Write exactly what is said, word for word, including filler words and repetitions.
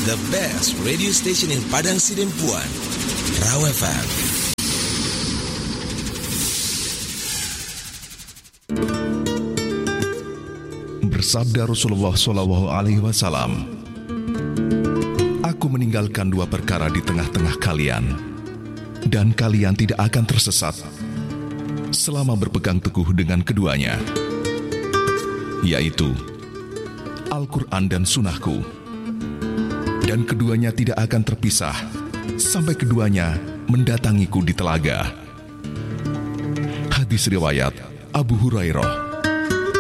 the best radio station in Padang Sidempuan, Raw F M. Bersabda Rasulullah Shallallahu Alaihi Wasallam, "Aku meninggalkan dua perkara di tengah-tengah kalian, dan kalian tidak akan tersesat selama berpegang teguh dengan keduanya, yaitu Al-Quran dan Sunnahku, dan keduanya tidak akan terpisah sampai keduanya mendatangiku di telaga." Hadis riwayat Abu Hurairah.